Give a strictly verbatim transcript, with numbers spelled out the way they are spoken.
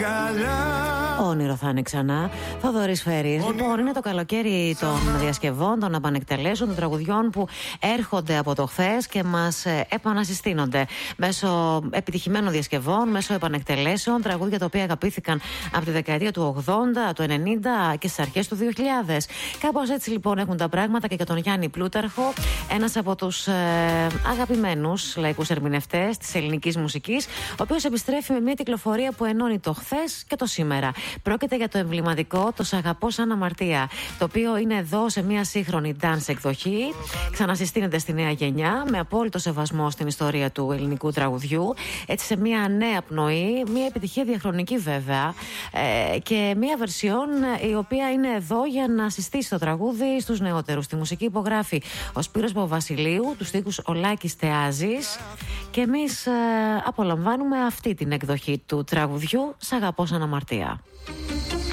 Όνειρο θα είναι ξανά. Θοδωρής Φέρης. Λοιπόν, είναι το καλοκαίρι των διασκευών, των επανεκτελέσεων, των τραγουδιών που έρχονται από το χθες και μας επανασυστήνονται μέσω επιτυχημένων διασκευών, μέσω επανεκτελέσεων, τραγούδια τα οποία αγαπήθηκαν από τη δεκαετία του ογδόντα, του ενενήντα και στις αρχές του δύο χιλιάδες. Κάπως έτσι λοιπόν έχουν τα πράγματα και για τον Γιάννη Πλούταρχο, ένας από τους ε, αγαπημένους λαϊκούς ερμηνευτές της ελληνικής μουσικής, ο οποίος επιστρέφει με μια κυκλοφορία που ενώνει το χθες και το σήμερα. Πρόκειται για το εμβληματικό «Το Σ' αγαπώ σαν αμαρτία», το οποίο είναι εδώ σε μια σύγχρονη dance εκδοχή. Ξανασυστήνεται στη νέα γενιά με απόλυτο σεβασμό στην ιστορία του ελληνικού τραγουδιού. Έτσι, σε μια νέα πνοή, μια επιτυχία διαχρονική βέβαια, ε, και μια βερσιόν η οποία είναι εδώ για να συστήσει το τραγούδι στους νεότερους. Τη μουσική υπογράφει ο Σπύρος Παπαβασιλείου, τους στίχους ο Λάκης Θεάζης, και εμείς ε, απολαμβάνουμε αυτή την εκδοχή του τραγουδιού «Σ' αγαπώ σαν αμαρτία».